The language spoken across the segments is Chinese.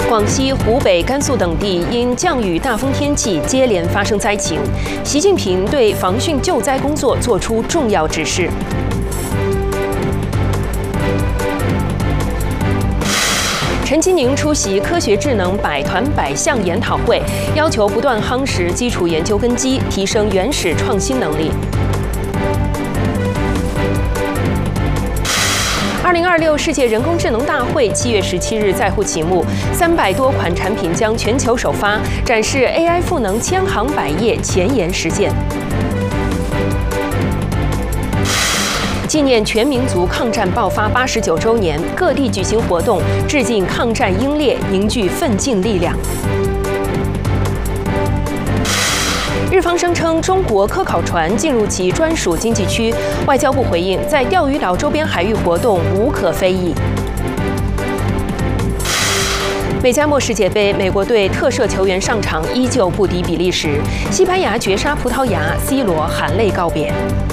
广西、湖北、甘肃等地因降雨大风天气接连发生灾情，习近平对防汛救灾工作作出重要指示。陈吉宁出席科学智能百团百项研讨会，要求不断夯实基础研究根基，提升原始创新能力。2026世界人工智能大会7月17日在沪启幕，300多款产品将全球首发，展示 AI 赋能千行百业，前沿实践。纪念全民族抗战爆发89周年，各地举行活动，致敬抗战英烈，凝聚奋进力量。日方声称中国科考船进入其专属经济区，外交部回应，在钓鱼岛周边海域活动无可非议。美加墨世界杯，美国队特赦球员上场依旧不敌比利时，西班牙绝杀葡萄牙 ，C 罗含泪告别。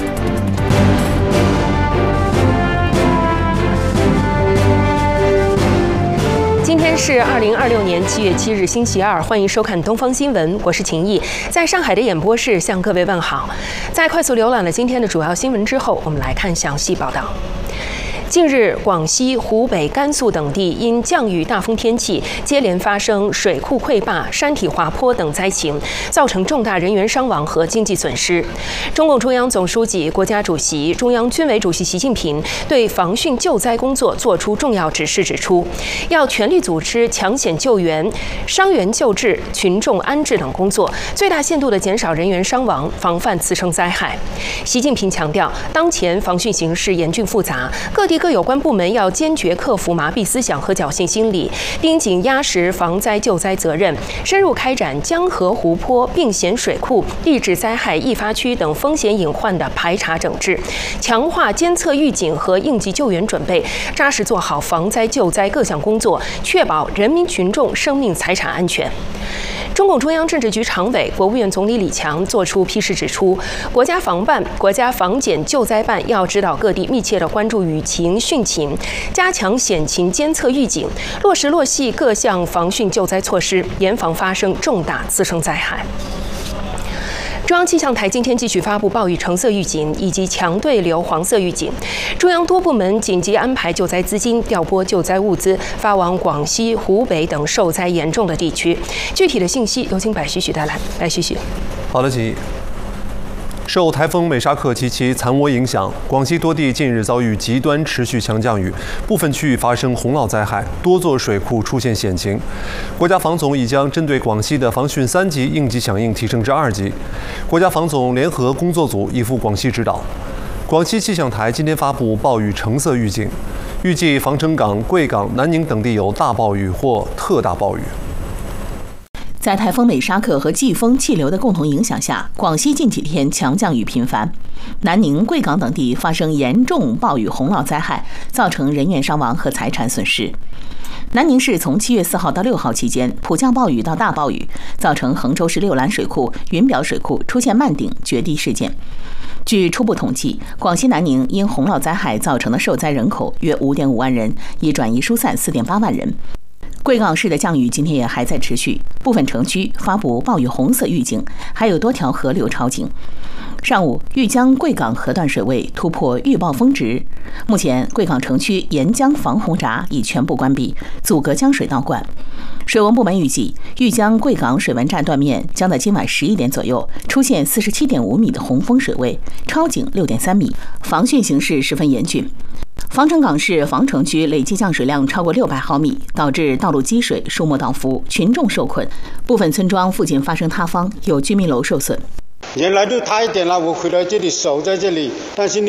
今天是2026年7月7日，星期二，欢迎收看东方新闻，我是秦毅，在上海的演播室向各位问好。在快速浏览了今天的主要新闻之后，我们来看详细报道。近日，广西、湖北、甘肃等地因降雨大风天气接连发生水库溃坝、山体滑坡等灾情，造成重大人员伤亡和经济损失。中共中央总书记、国家主席、中央军委主席习近平对防汛救灾工作作出重要指示，指出要全力组织抢险救援、伤员救治、群众安置等工作，最大限度地减少人员伤亡，防范次生灾害。习近平强调，当前防汛形势严峻复杂，各地各有关部门要坚决克服麻痹思想和侥幸心理，盯紧压实防灾救灾责任，深入开展江河湖泊、并险水库、地质灾害易发区等风险隐患的排查整治，强化监测预警和应急救援准备，扎实做好防灾救灾各项工作，确保人民群众生命财产安全。中共中央政治局常委、国务院总理李强作出批示，指出，国家防办、国家防检救灾办要指导各地密切地关注雨情、汛情，加强险情监测预警，落实落细各项防汛救灾措施，严防发生重大次生灾害。中央气象台今天继续发布暴雨橙色预警以及强对流黄色预警，中央多部门紧急安排救灾资金，调拨救灾物资发往广西、湖北等受灾严重的地区。具体的信息有请白旭旭带来。白旭旭， 好的，秦毅。受台风美沙克及其残涡影响，广西多地近日遭遇极端持续强降雨，部分区域发生洪涝灾害，多座水库出现险情。国家防总已将针对广西的防汛3级应急响应提升至2级。国家防总联合工作组已赴广西指导。广西气象台今天发布暴雨橙色预警，预计防城港、贵港、南宁等地有大暴雨或特大暴雨。 在台风美沙克和季风气流的共同影响下，广西近几天强降雨频繁，南宁、贵港等地发生严重暴雨洪涝灾害，造成人员伤亡和财产损失。南宁市从7月4号到6号期间，普降暴雨到大暴雨，造成衡州市六兰水库、云表水库出现漫顶决堤事件。据初步统计，广西南宁因洪涝灾害造成的受灾人口约5.5万人，已转移疏散4.8万人。贵港市的降雨今天也还在持续，部分城区发布暴雨红色预警，还有多条河流超警。上午，豫江贵港河段水位突破预报峰值，目前贵港城区沿江防洪闸已全部关闭，阻隔江水倒灌。水文部门预计，豫江贵港水文站断面将在今晚11点左右出现47.5米的洪峰水位，超警6.3米，防汛形势十分严峻。防城港市防城区累计降水量超过600毫米，导致道路积水、树木倒伏，群众受困，部分村庄附近发生塌方，有居民楼受损。 原来就塌一点了，我回来这里守在这里，但是